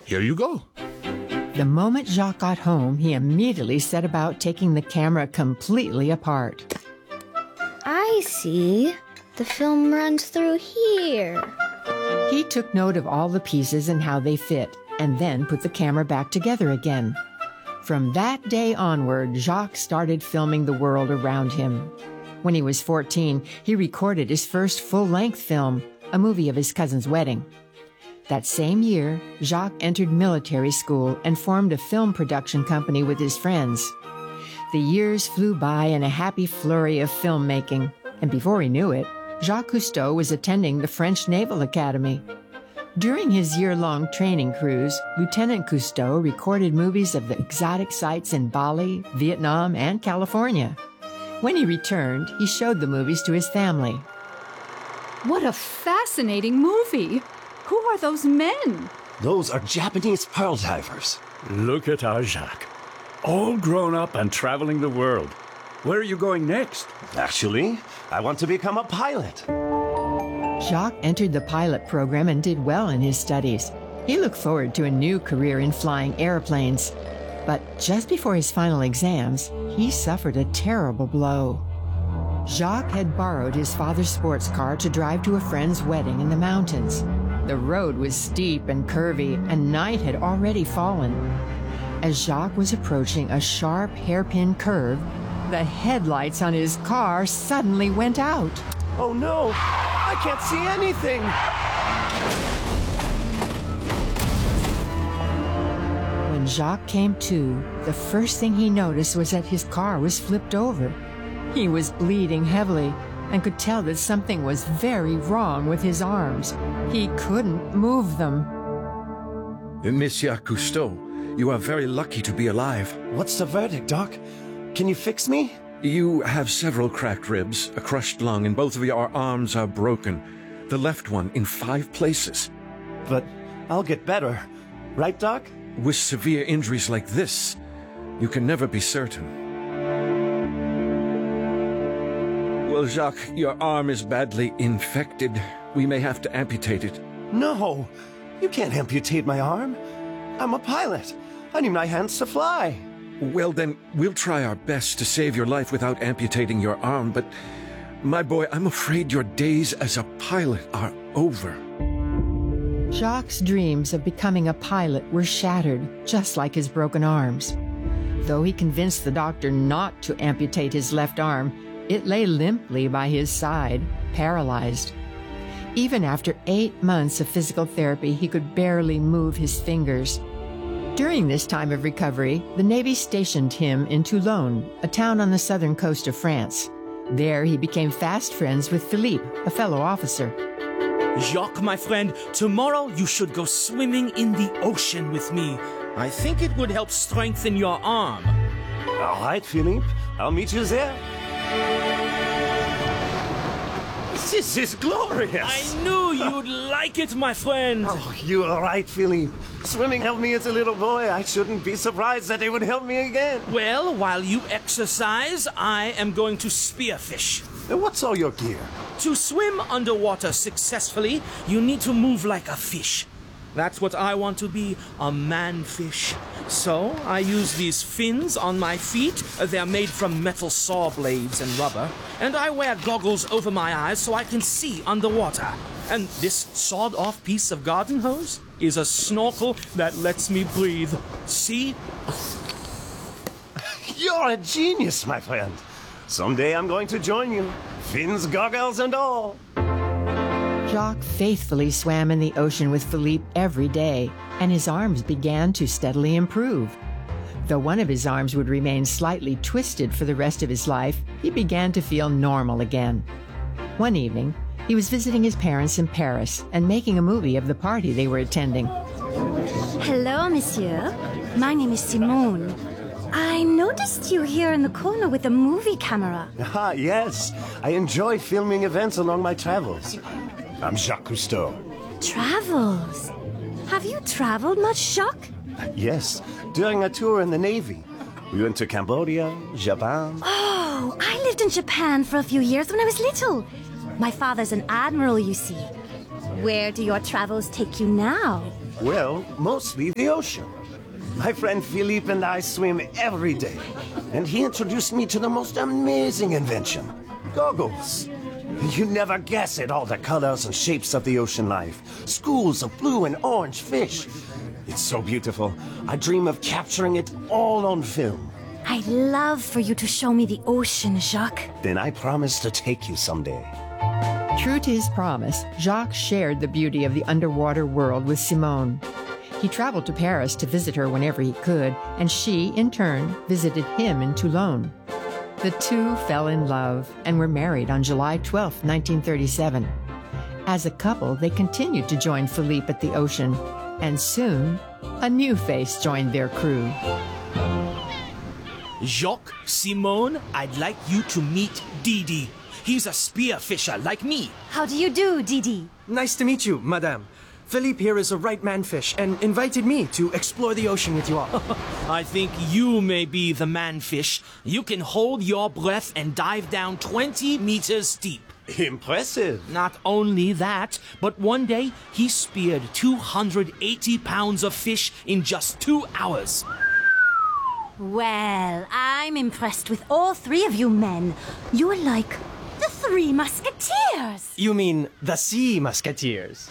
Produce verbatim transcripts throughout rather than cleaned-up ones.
here you go. The moment Jacques got home, he immediately set about taking the camera completely apart. I see. The film runs through here. He took note of all the pieces and how they fit, and then put the camera back together again. From that day onward, Jacques started filming the world around him. When he was fourteen, he recorded his first full-length film, a movie of his cousin's wedding. That same year, Jacques entered military school and formed a film production company with his friends. The years flew by in a happy flurry of filmmaking, and before he knew it, Jacques Cousteau was attending the French Naval Academy. During his year-long training cruise, Lieutenant Cousteau recorded movies of the exotic sights in Bali, Vietnam, and California. When he returned, he showed the movies to his family. What a fascinating movie! Who are those men? Those are Japanese pearl divers. Look at our Jacques. All grown up and traveling the world. Where are you going next? Actually, I want to become a pilot. Jacques entered the pilot program and did well in his studies. He looked forward to a new career in flying airplanes. But just before his final exams, he suffered a terrible blow. Jacques had borrowed his father's sports car to drive to a friend's wedding in the mountains. The road was steep and curvy, and night had already fallen. As Jacques was approaching a sharp hairpin curve, the headlights on his car suddenly went out. Oh no! I can't see anything! When Jacques came to, the first thing he noticed was that his car was flipped over. He was bleeding heavily and could tell that something was very wrong with his arms. He couldn't move them. Monsieur Cousteau, you are very lucky to be alive. What's the verdict, Doc? Can you fix me? You have several cracked ribs, a crushed lung, and both of your arms are broken. The left one in five places. But I'll get better. Right, Doc? With severe injuries like this, you can never be certain. Well, Jacques, your arm is badly infected. We may have to amputate it. No! You can't amputate my arm. I'm a pilot. I need my hands to fly. Well, then, we'll try our best to save your life without amputating your arm, but, my boy, I'm afraid your days as a pilot are over. Jacques' dreams of becoming a pilot were shattered, just like his broken arms. Though he convinced the doctor not to amputate his left arm, it lay limply by his side, paralyzed. Even after eight months of physical therapy, he could barely move his fingers. During this time of recovery, the Navy stationed him in Toulon, a town on the southern coast of France. There, he became fast friends with Philippe, a fellow officer. Jacques, my friend, tomorrow you should go swimming in the ocean with me. I think it would help strengthen your arm. All right, Philippe. I'll meet you there. This is glorious! I knew you'd like it, my friend! Oh, you are right, Philippe. Swimming helped me as a little boy. I shouldn't be surprised that it would help me again. Well, while you exercise, I am going to spearfish. What's all your gear? To swim underwater successfully, you need to move like a fish. That's what I want to be, a man-fish. So, I use these fins on my feet. They're made from metal saw blades and rubber. And I wear goggles over my eyes so I can see underwater. And this sawed-off piece of garden hose is a snorkel that lets me breathe. See? You're a genius, my friend. Someday I'm going to join you. Fins, goggles, and all. Jacques faithfully swam in the ocean with Philippe every day, and his arms began to steadily improve. Though one of his arms would remain slightly twisted for the rest of his life, he began to feel normal again. One evening, he was visiting his parents in Paris and making a movie of the party they were attending. Hello, monsieur. My name is Simone. I noticed you here in the corner with a movie camera. Ah, yes. I enjoy filming events along my travels. I'm Jacques Cousteau. Travels? Have you traveled much, Jacques? Yes, during a tour in the Navy. We went to Cambodia, Japan. Oh, I lived in Japan for a few years when I was little. My father's an admiral, you see. Where do your travels take you now? Well, mostly the ocean. My friend Philippe and I swim every day, and he introduced me to the most amazing invention, goggles. You never guess at all the colors and shapes of the ocean life. Schools of blue and orange fish. It's so beautiful. I dream of capturing it all on film. I'd love for you to show me the ocean, Jacques. Then I promise to take you someday. True to his promise, Jacques shared the beauty of the underwater world with Simone. He traveled to Paris to visit her whenever he could, and she, in turn, visited him in Toulon. The two fell in love and were married on July twelfth, nineteen thirty-seven. As a couple, they continued to join Philippe at the ocean, and soon, a new face joined their crew. Jacques, Simone, I'd like you to meet Didi. He's a spearfisher like me. How do you do, Didi? Nice to meet you, madame. Philippe here is a right man fish and invited me to explore the ocean with you all. I think you may be the manfish. You can hold your breath and dive down twenty meters deep. Impressive. Not only that, but one day he speared two hundred eighty pounds of fish in just two hours. Well, I'm impressed with all three of you men. You're like the Three Musketeers. You mean the Sea Musketeers?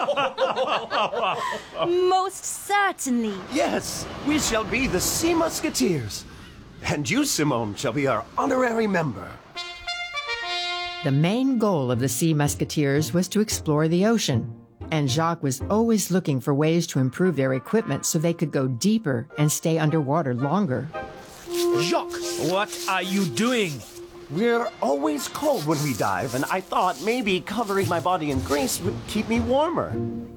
Most certainly. Yes, we shall be the Sea Musketeers. And you, Simone, shall be our honorary member. The main goal of the Sea Musketeers was to explore the ocean, and Jacques was always looking for ways to improve their equipment so they could go deeper and stay underwater longer. Jacques, what are you doing? We're always cold when we dive, and I thought maybe covering my body in grease would keep me warmer.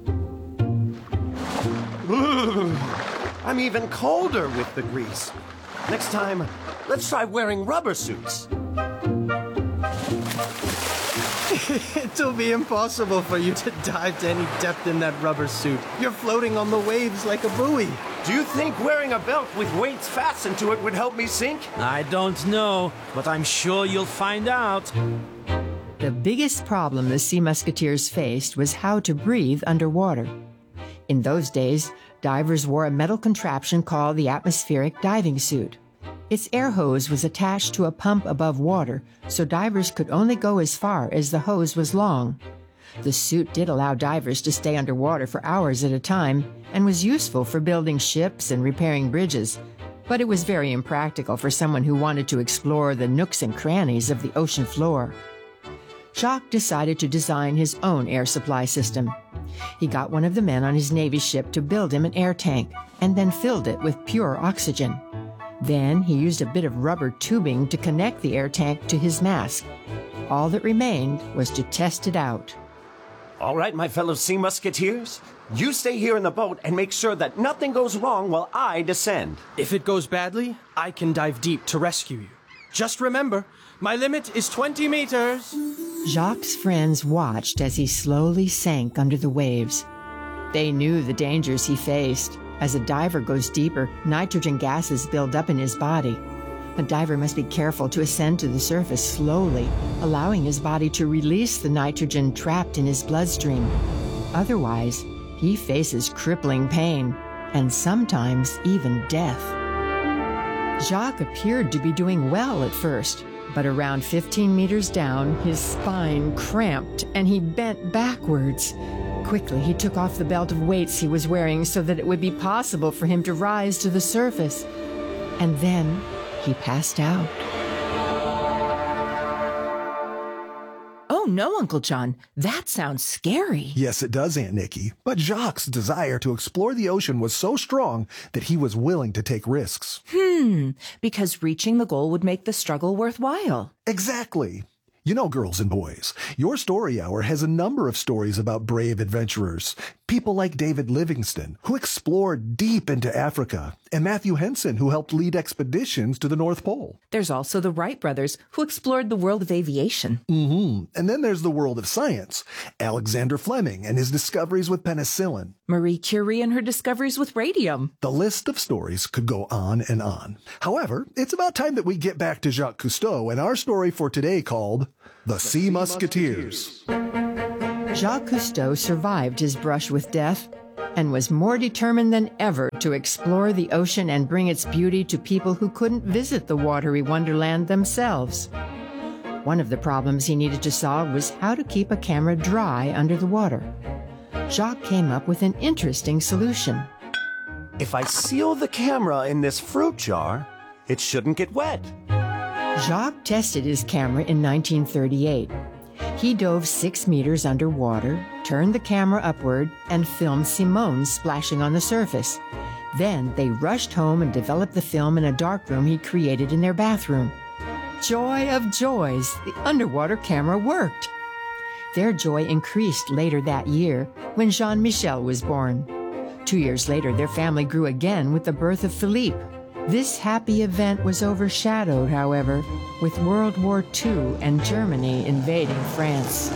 I'm even colder with the grease. Next time, let's try wearing rubber suits. It'll be impossible for you to dive to any depth in that rubber suit. You're floating on the waves like a buoy. Do you think wearing a belt with weights fastened to it would help me sink? I don't know, but I'm sure you'll find out. The biggest problem the Sea Musketeers faced was how to breathe underwater. In those days, divers wore a metal contraption called the atmospheric diving suit. Its air hose was attached to a pump above water, so divers could only go as far as the hose was long. The suit did allow divers to stay underwater for hours at a time and was useful for building ships and repairing bridges, but it was very impractical for someone who wanted to explore the nooks and crannies of the ocean floor. Jacques decided to design his own air supply system. He got one of the men on his Navy ship to build him an air tank and then filled it with pure oxygen. Then he used a bit of rubber tubing to connect the air tank to his mask. All that remained was to test it out. All right, my fellow Sea Musketeers. You stay here in the boat and make sure that nothing goes wrong while I descend. If it goes badly, I can dive deep to rescue you. Just remember, my limit is twenty meters. Jacques' friends watched as he slowly sank under the waves. They knew the dangers he faced. As a diver goes deeper, nitrogen gases build up in his body. A diver must be careful to ascend to the surface slowly, allowing his body to release the nitrogen trapped in his bloodstream. Otherwise, he faces crippling pain, and sometimes even death. Jacques appeared to be doing well at first, but around fifteen meters down, his spine cramped and he bent backwards. Quickly, he took off the belt of weights he was wearing so that it would be possible for him to rise to the surface. And then he passed out. Oh, no, Uncle John. That sounds scary. Yes, it does, Aunt Nikki. But Jacques' desire to explore the ocean was so strong that he was willing to take risks. Hmm, because reaching the goal would make the struggle worthwhile. Exactly. You know, girls and boys, your story hour has a number of stories about brave adventurers. People like David Livingstone, who explored deep into Africa, and Matthew Henson, who helped lead expeditions to the North Pole. There's also the Wright brothers, who explored the world of aviation. Mm-hmm. And then there's the world of science. Alexander Fleming and his discoveries with penicillin. Marie Curie and her discoveries with radium. The list of stories could go on and on. However, it's about time that we get back to Jacques Cousteau and our story for today called The, the Sea, sea Musketeers. Jacques Cousteau survived his brush with death, and was more determined than ever to explore the ocean and bring its beauty to people who couldn't visit the watery wonderland themselves. One of the problems he needed to solve was how to keep a camera dry under the water. Jacques came up with an interesting solution. If I seal the camera in this fruit jar, it shouldn't get wet. Jacques tested his camera in nineteen thirty-eight. He dove six meters underwater, turned the camera upward, and filmed Simone splashing on the surface. Then they rushed home and developed the film in a darkroom he created in their bathroom. Joy of joys, the underwater camera worked. Their joy increased later that year when Jean-Michel was born. Two years later, their family grew again with the birth of Philippe. This happy event was overshadowed, however, with World War Two and Germany invading France.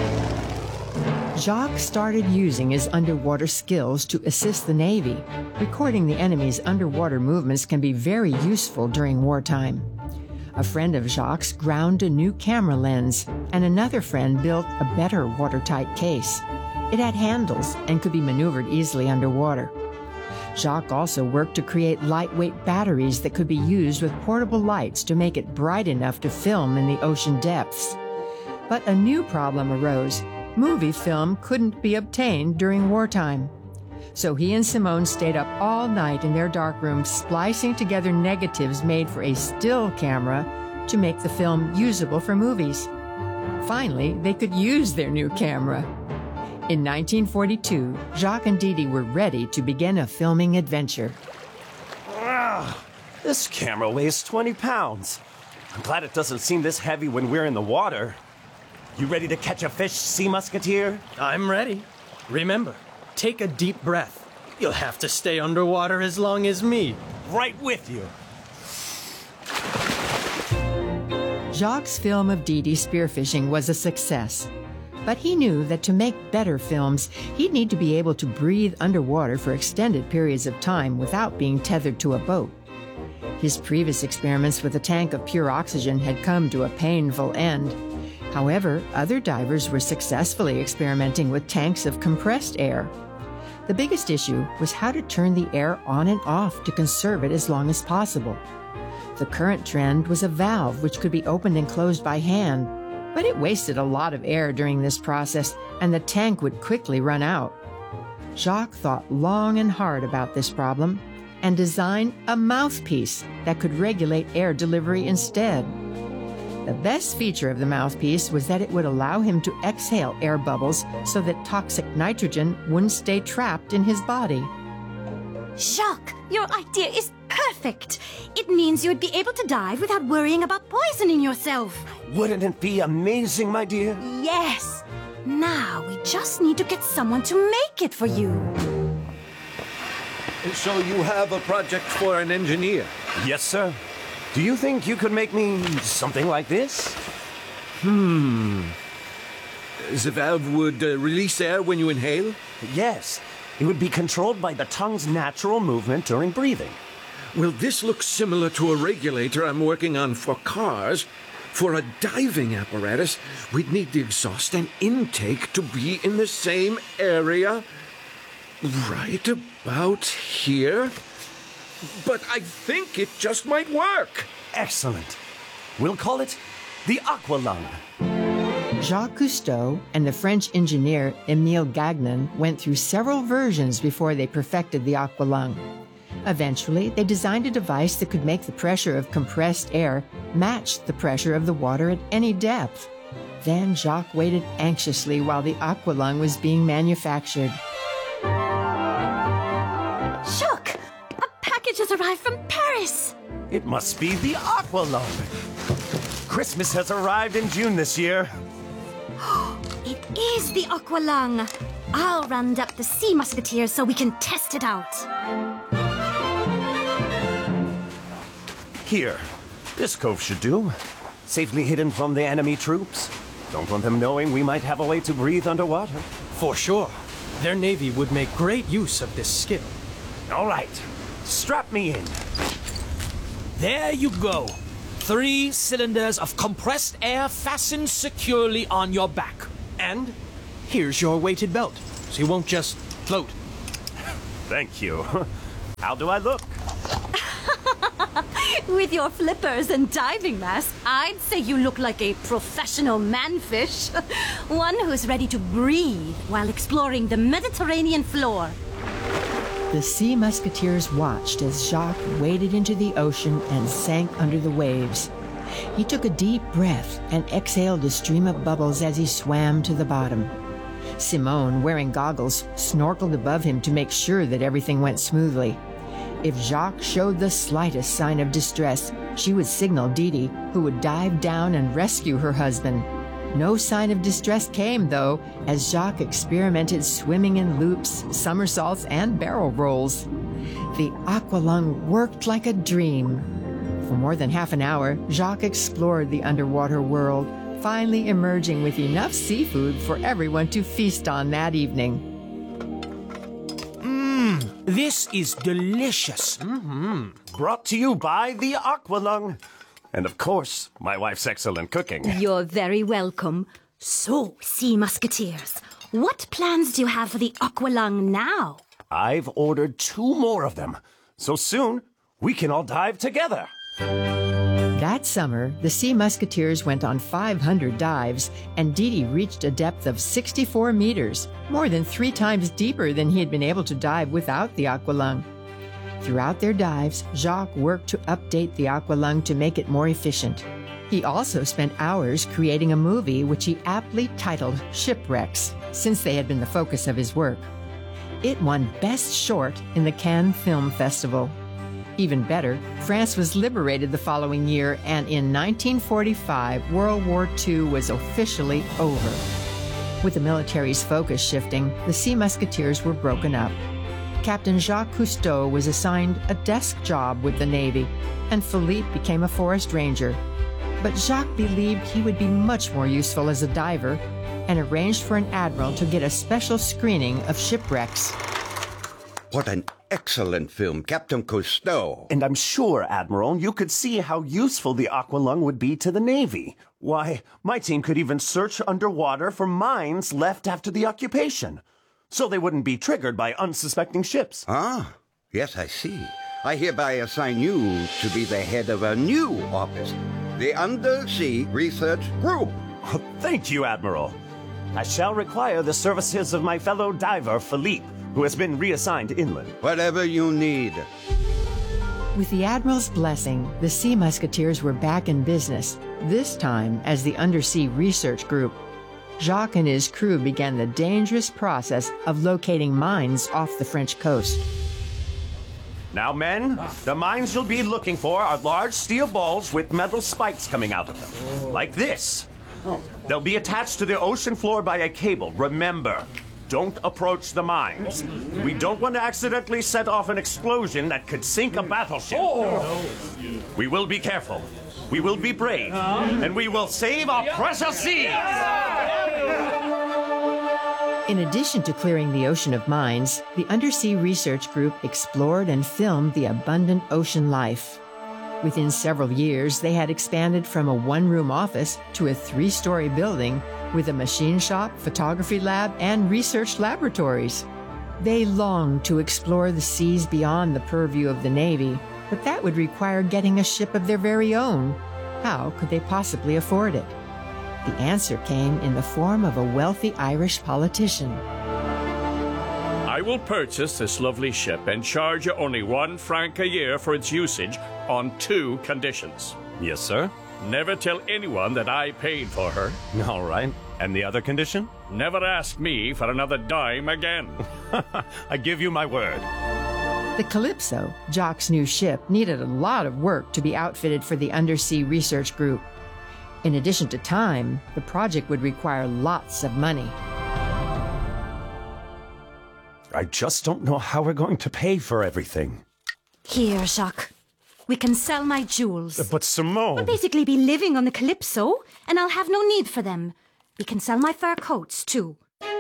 Jacques started using his underwater skills to assist the Navy. Recording the enemy's underwater movements can be very useful during wartime. A friend of Jacques ground a new camera lens, and another friend built a better watertight case. It had handles and could be maneuvered easily underwater. Jacques also worked to create lightweight batteries that could be used with portable lights to make it bright enough to film in the ocean depths. But a new problem arose. Movie film couldn't be obtained during wartime. So he and Simone stayed up all night in their darkroom, splicing together negatives made for a still camera to make the film usable for movies. Finally, they could use their new camera. In nineteen forty-two, Jacques and Didi were ready to begin a filming adventure. Ah, this camera weighs twenty pounds. I'm glad it doesn't seem this heavy when we're in the water. You ready to catch a fish, Sea Musketeer? I'm ready. Remember, take a deep breath. You'll have to stay underwater as long as me. Right with you. Jacques' film of Didi spearfishing was a success. But he knew that to make better films, he'd need to be able to breathe underwater for extended periods of time without being tethered to a boat. His previous experiments with a tank of pure oxygen had come to a painful end. However, other divers were successfully experimenting with tanks of compressed air. The biggest issue was how to turn the air on and off to conserve it as long as possible. The current trend was a valve which could be opened and closed by hand, but it wasted a lot of air during this process, and the tank would quickly run out. Jacques thought long and hard about this problem and designed a mouthpiece that could regulate air delivery instead. The best feature of the mouthpiece was that it would allow him to exhale air bubbles so that toxic nitrogen wouldn't stay trapped in his body. Jacques, your idea is perfect. It means you would be able to dive without worrying about poisoning yourself. Wouldn't it be amazing, my dear? Yes. Now we just need to get someone to make it for you. So you have a project for an engineer? Yes, sir. Do you think you could make me something like this? Hmm. The valve would uh, release air when you inhale? Yes. It would be controlled by the tongue's natural movement during breathing. Well, this looks similar to a regulator I'm working on for cars. For a diving apparatus, we'd need the exhaust and intake to be in the same area. Right about here. But I think it just might work. Excellent. We'll call it the Aqualung. Jacques Cousteau and the French engineer Émile Gagnon went through several versions before they perfected the Aqualung. Eventually, they designed a device that could make the pressure of compressed air match the pressure of the water at any depth. Then Jacques waited anxiously while the Aqualung was being manufactured. Jacques, a package has arrived from Paris. It must be the Aqualung. Christmas has arrived in June this year. It is the Aqualung. I'll round up the Sea Musketeers so we can test it out. Here. This cove should do. Safely hidden from the enemy troops. Don't want them knowing we might have a way to breathe underwater. For sure. Their navy would make great use of this skill. All right. Strap me in. There you go. Three cylinders of compressed air fastened securely on your back. And here's your weighted belt, so you won't just float. Thank you. How do I look? With your flippers and diving mask, I'd say you look like a professional manfish. One who's ready to breathe while exploring the Mediterranean floor. The Sea Musketeers watched as Jacques waded into the ocean and sank under the waves. He took a deep breath and exhaled a stream of bubbles as he swam to the bottom. Simone, wearing goggles, snorkeled above him to make sure that everything went smoothly. If Jacques showed the slightest sign of distress, she would signal Didi, who would dive down and rescue her husband. No sign of distress came, though, as Jacques experimented swimming in loops, somersaults, and barrel rolls. The aqualung worked like a dream. For more than half an hour, Jacques explored the underwater world, finally emerging with enough seafood for everyone to feast on that evening. This is delicious. Mm-hmm. Brought to you by the Aqualung. And of course, my wife's excellent cooking. You're very welcome. So, Sea Musketeers, what plans do you have for the Aqualung now? I've ordered two more of them. So soon, we can all dive together. That summer, the Sea Musketeers went on five hundred dives, and Didi reached a depth of sixty-four meters, more than three times deeper than he had been able to dive without the Aqualung. Throughout their dives, Jacques worked to update the Aqualung to make it more efficient. He also spent hours creating a movie which he aptly titled Shipwrecks, since they had been the focus of his work. It won Best Short in the Cannes Film Festival. Even better, France was liberated the following year, and in nineteen forty-five, World War Two was officially over. With the military's focus shifting, the Sea Musketeers were broken up. Captain Jacques Cousteau was assigned a desk job with the Navy, and Philippe became a forest ranger. But Jacques believed he would be much more useful as a diver, and arranged for an admiral to get a special screening of Shipwrecks. What an excellent film, Captain Cousteau. And I'm sure, Admiral, you could see how useful the Aqualung would be to the Navy. Why, my team could even search underwater for mines left after the occupation, so they wouldn't be triggered by unsuspecting ships. Ah, yes, I see. I hereby assign you to be the head of a new office, the Undersea Research Group. Oh, thank you, Admiral. I shall require the services of my fellow diver, Philippe, who has been reassigned inland. Whatever you need. With the Admiral's blessing, the Sea Musketeers were back in business, this time as the Undersea Research Group. Jacques and his crew began the dangerous process of locating mines off the French coast. Now, men, the mines you'll be looking for are large steel balls with metal spikes coming out of them, like this. They'll be attached to the ocean floor by a cable. Remember, don't approach the mines. We don't want to accidentally set off an explosion that could sink a battleship. Oh. We will be careful. We will be brave. And we will save our precious seas. In addition to clearing the ocean of mines, the Undersea Research Group explored and filmed the abundant ocean life. Within several years, they had expanded from a one-room office to a three-story building with a machine shop, photography lab, and research laboratories. They longed to explore the seas beyond the purview of the Navy, but that would require getting a ship of their very own. How could they possibly afford it? The answer came in the form of a wealthy Irish politician. I will purchase this lovely ship and charge you only one franc a year for its usage on two conditions. Yes, sir. Never tell anyone that I paid for her. All right. And the other condition? Never ask me for another dime again. I give you my word. The Calypso, Jacques' new ship, needed a lot of work to be outfitted for the Undersea Research Group. In addition to time, the project would require lots of money. I just don't know how we're going to pay for everything. Here, Jacques. We can sell my jewels. But Simone... I'll basically be living on the Calypso, and I'll have no need for them. We can sell my fur coats, too.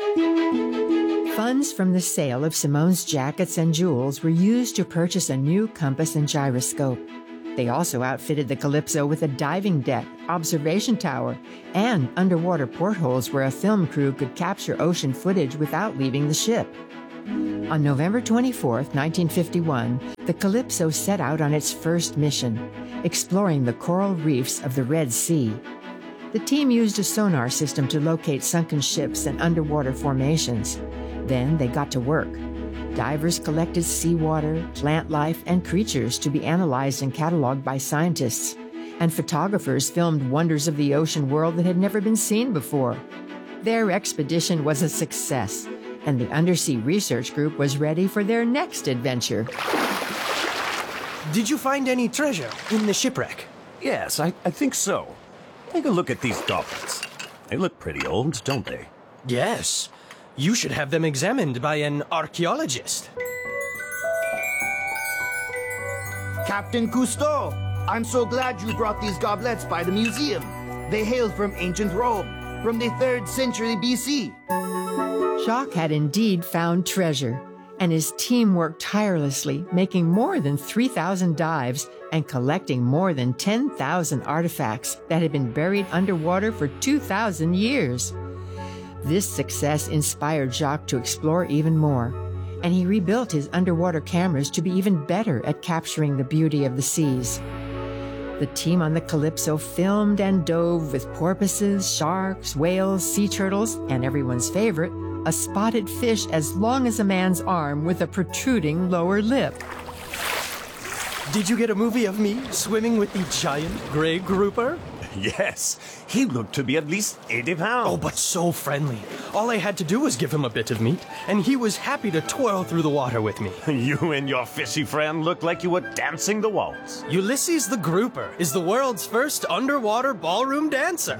Funds from the sale of Simone's jackets and jewels were used to purchase a new compass and gyroscope. They also outfitted the Calypso with a diving deck, observation tower, and underwater portholes where a film crew could capture ocean footage without leaving the ship. On November twenty-fourth, nineteen fifty-one, the Calypso set out on its first mission, exploring the coral reefs of the Red Sea. The team used a sonar system to locate sunken ships and underwater formations. Then they got to work. Divers collected seawater, plant life, and creatures to be analyzed and cataloged by scientists. And photographers filmed wonders of the ocean world that had never been seen before. Their expedition was a success, and the Undersea Research Group was ready for their next adventure. Did you find any treasure in the shipwreck? Yes, I, I think so. Take a look at these goblets. They look pretty old, don't they? Yes. You should have them examined by an archaeologist. Captain Cousteau, I'm so glad you brought these goblets by the museum. They hail from ancient Rome, from the third century B C. Jacques had indeed found treasure, and his team worked tirelessly, making more than three thousand dives and collecting more than ten thousand artifacts that had been buried underwater for two thousand years. This success inspired Jacques to explore even more, and he rebuilt his underwater cameras to be even better at capturing the beauty of the seas. The team on the Calypso filmed and dove with porpoises, sharks, whales, sea turtles, and everyone's favorite, a spotted fish as long as a man's arm with a protruding lower lip. Did you get a movie of me swimming with the giant gray grouper? Yes, he looked to be at least eighty pounds. Oh, but so friendly. All I had to do was give him a bit of meat, and he was happy to twirl through the water with me. You and your fishy friend looked like you were dancing the waltz. Ulysses the Grouper is the world's first underwater ballroom dancer.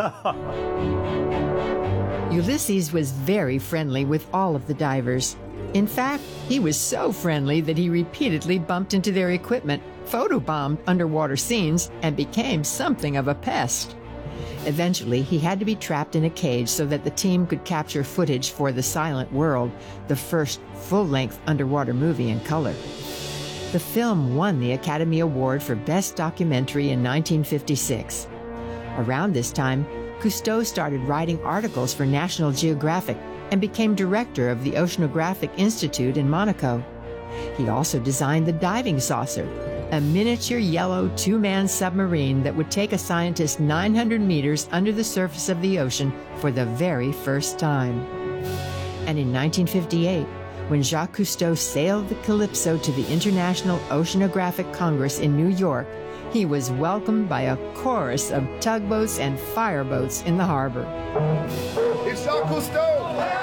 Ulysses was very friendly with all of the divers. In fact, he was so friendly that he repeatedly bumped into their equipment, photobombed underwater scenes, and became something of a pest. Eventually, he had to be trapped in a cage so that the team could capture footage for The Silent World, the first full-length underwater movie in color. The film won the Academy Award for Best Documentary in nineteen fifty-six. Around this time, Cousteau started writing articles for National Geographic and became director of the Oceanographic Institute in Monaco. He also designed the diving saucer, a miniature yellow two-man submarine that would take a scientist nine hundred meters under the surface of the ocean for the very first time. And in nineteen fifty-eight, when Jacques Cousteau sailed the Calypso to the International Oceanographic Congress in New York, he was welcomed by a chorus of tugboats and fireboats in the harbor. It's Jacques Cousteau!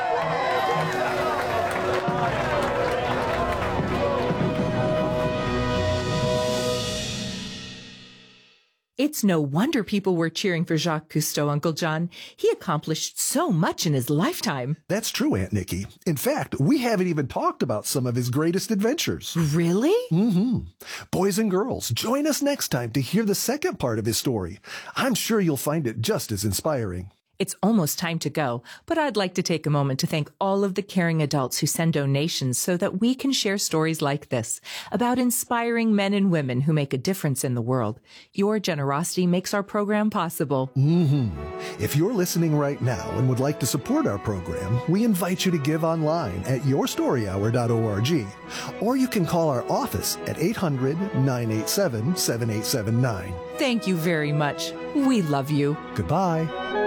It's no wonder people were cheering for Jacques Cousteau, Uncle John. He accomplished so much in his lifetime. That's true, Aunt Nikki. In fact, we haven't even talked about some of his greatest adventures. Really? Mm-hmm. Boys and girls, join us next time to hear the second part of his story. I'm sure you'll find it just as inspiring. It's almost time to go, but I'd like to take a moment to thank all of the caring adults who send donations so that we can share stories like this about inspiring men and women who make a difference in the world. Your generosity makes our program possible. Mm-hmm. If you're listening right now and would like to support our program, we invite you to give online at your story hour dot org, or you can call our office at eight hundred, nine eight seven, seven eight seven nine. Thank you very much. We love you. Goodbye.